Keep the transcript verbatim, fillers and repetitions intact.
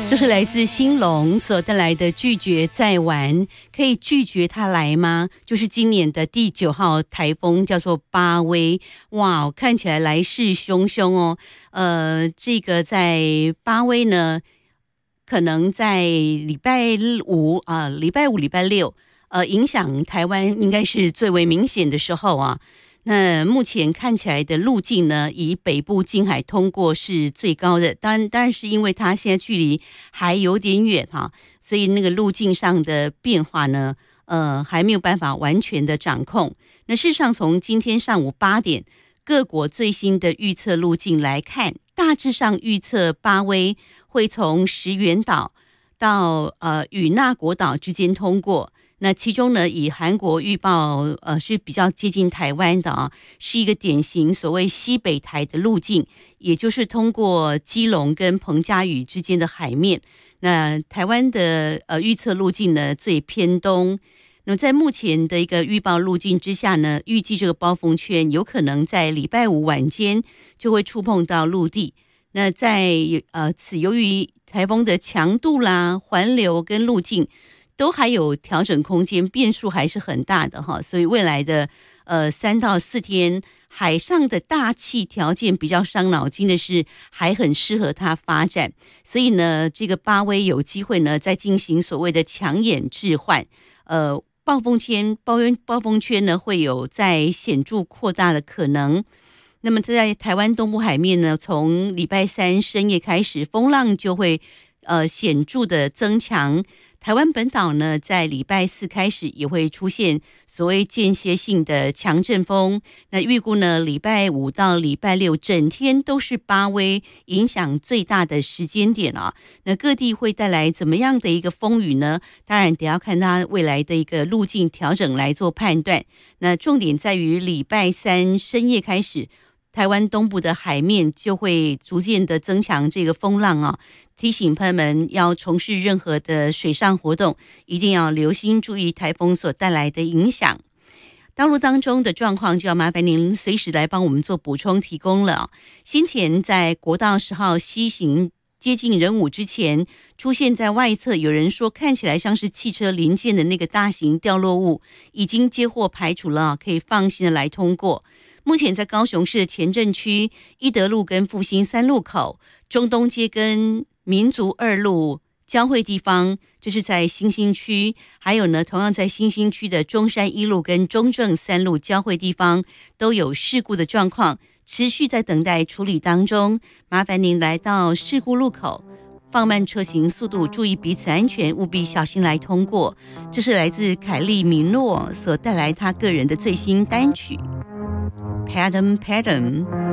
这是来自兴隆所带来的拒绝再玩，可以拒绝他来吗？就是今年的第九号台风，叫做巴威。哇，看起来来势汹汹哦。呃，这个在巴威呢，可能在礼拜五啊、礼拜五、礼拜六，呃，影响台湾应该是最为明显的时候啊。那目前看起来的路径呢，以北部近海通过是最高的，当然当然是因为它现在距离还有点远哈，所以那个路径上的变化呢，呃，还没有办法完全的掌控。那事实上，从今天上午八点，各国最新的预测路径来看，大致上预测巴威会从石垣岛到呃与那国岛之间通过。那其中呢，以韩国预报呃是比较接近台湾的啊，是一个典型所谓西北台的路径，也就是通过基隆跟彭佳屿之间的海面。那台湾的呃预测路径呢最偏东。那么在目前的一个预报路径之下呢，预计这个暴风圈有可能在礼拜五晚间就会触碰到陆地。那在呃此由于台风的强度啦、环流跟路径都还有调整空间，变数还是很大的哈，所以未来的呃三到四天，海上的大气条件比较伤脑筋的是，还很适合它发展，所以呢，这个巴威有机会呢，再进行所谓的强眼置换，呃，暴风圈、暴风暴风圈呢，会有在显著扩大的可能。那么在台湾东部海面呢，从礼拜三深夜开始，风浪就会呃显著的增强。台湾本岛呢，在礼拜四开始也会出现所谓间歇性的强阵风。那预估呢，礼拜五到礼拜六整天都是巴威影响最大的时间点啊。那各地会带来怎么样的一个风雨呢？当然得要看它未来的一个路径调整来做判断。那重点在于礼拜三深夜开始，台湾东部的海面就会逐渐的增强这个风浪啊。提醒朋友们要从事任何的水上活动，一定要留心注意台风所带来的影响。道路当中的状况就要麻烦您随时来帮我们做补充提供了。先前在国道十号西行接近仁武之前，出现在外侧，有人说看起来像是汽车零件的那个大型掉落物，已经接获排除了，可以放心的来通过。目前在高雄市的前镇区一德路跟复兴三路口、中东街跟民族二路交汇地方，这是在新兴区，还有呢，同样在新兴区的中山一路跟中正三路交汇地方都有事故的状况，持续在等待处理当中。麻烦您来到事故路口，放慢车行速度，注意彼此安全，务必小心来通过。这是来自凯利米诺所带来他个人的最新单曲 Pattern Pattern。